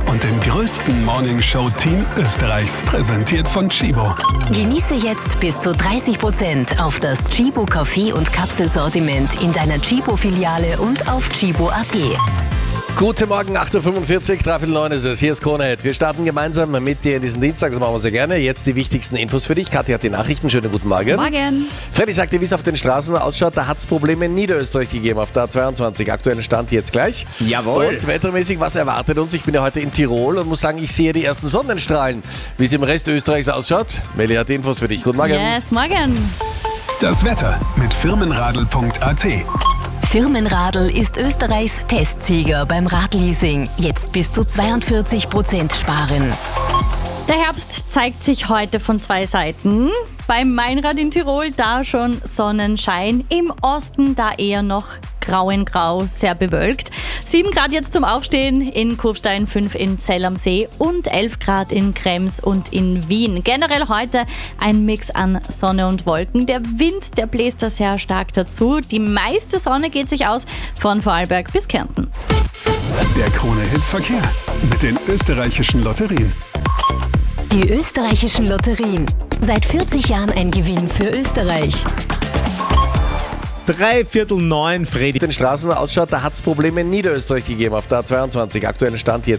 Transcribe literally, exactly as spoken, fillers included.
und dem größten Morning-Show-Team Österreichs. Präsentiert von Tchibo. Genieße jetzt bis zu dreißig Prozent auf das Tchibo Kaffee- und Kapselsortiment in deiner Tchibo-Filiale und auf tchibo punkt at. Guten Morgen, acht Uhr fünfundvierzig, dreiviertel neun ist es. Hier ist Kronehit. Wir starten gemeinsam mit dir in diesen Dienstag, das machen wir sehr gerne. Jetzt die wichtigsten Infos für dich. Kathi hat die Nachrichten. Schönen guten Morgen. Morgen. Freddy sagt dir, wie es auf den Straßen ausschaut. Da hat es Probleme in Niederösterreich gegeben auf der A zweiundzwanzig. Aktuellen Stand jetzt gleich. Jawohl. Und wettermäßig, was erwartet uns? Ich bin ja heute in Tirol und muss sagen, ich sehe die ersten Sonnenstrahlen. Wie es im Rest Österreichs ausschaut, Meli hat die Infos für dich. Guten Morgen. Yes, morgen. Das Wetter mit firmenradl punkt at. Firmenradl ist Österreichs Testsieger beim Radleasing. Jetzt bis zu zweiundvierzig Prozent sparen. Der Herbst zeigt sich heute von zwei Seiten. Beim Mainrad in Tirol da schon Sonnenschein, im Osten da eher noch grau in grau, sehr bewölkt. sieben Grad jetzt zum Aufstehen in Kufstein, fünf in Zell am See und elf Grad in Krems und in Wien. Generell heute ein Mix an Sonne und Wolken. Der Wind, der bläst da sehr stark dazu. Die meiste Sonne geht sich aus von Vorarlberg bis Kärnten. Der Kronehit-Verkehr mit den österreichischen Lotterien. Die österreichischen Lotterien. Seit vierzig Jahren ein Gewinn für Österreich. Dreiviertel neun, Freddy. Auf den Straßen ausschaut, da hat es Probleme in Niederösterreich gegeben auf der A zweiundzwanzig. Aktuellen Stand jetzt.